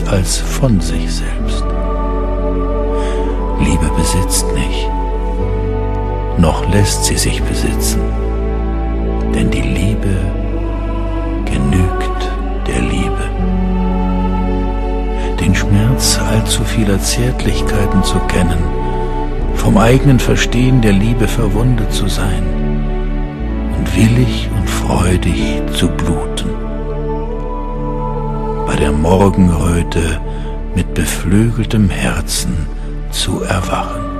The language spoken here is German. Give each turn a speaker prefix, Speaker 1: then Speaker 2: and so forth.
Speaker 1: als von sich selbst. Liebe besitzt nicht, noch lässt sie sich besitzen, denn die Liebe genügt der Liebe. Den Schmerz allzu vieler Zärtlichkeiten zu kennen, vom eigenen Verstehen der Liebe verwundet zu sein und willig und freudig zu bluten. Bei der Morgenröte mit beflügeltem Herzen zu erwachen.